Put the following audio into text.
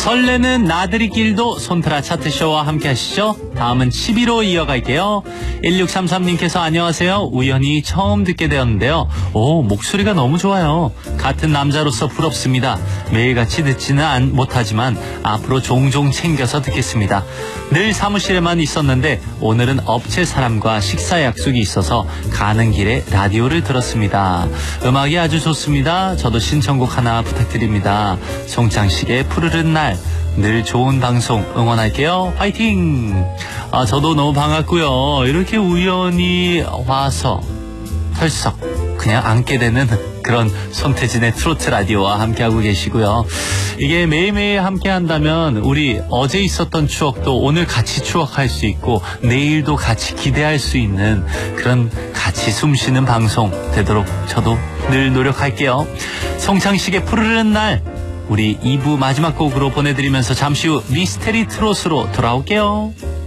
설레는 나들이 길도 손트라 차트쇼와 함께 하시죠. 다음은 11호 이어갈게요. 1633님께서 안녕하세요. 우연히 처음 듣게 되었는데요. 오, 목소리가 너무 좋아요. 같은 남자로서 부럽습니다. 매일같이 듣지는 못하지만 앞으로 종종 챙겨서 듣겠습니다. 늘 사무실에만 있었는데 오늘은 업체 사람과 식사 약속이 있어서 가는 길에 라디오를 들었습니다. 음악이 아주 좋습니다. 저도 신청곡 하나 부탁드립니다. 송창식의 푸르른 날. 늘 좋은 방송 응원할게요. 화이팅! 저도 너무 반갑고요. 이렇게 우연히 와서 털썩 그냥 앉게 되는 그런 손태진의 트로트 라디오와 함께하고 계시고요. 이게 매일매일 함께한다면 우리 어제 있었던 추억도 오늘 같이 추억할 수 있고 내일도 같이 기대할 수 있는 그런 같이 숨쉬는 방송 되도록 저도 늘 노력할게요. 송창식의 푸르른 날 우리 2부 마지막 곡으로 보내드리면서 잠시 후 미스테리 트롯으로 돌아올게요.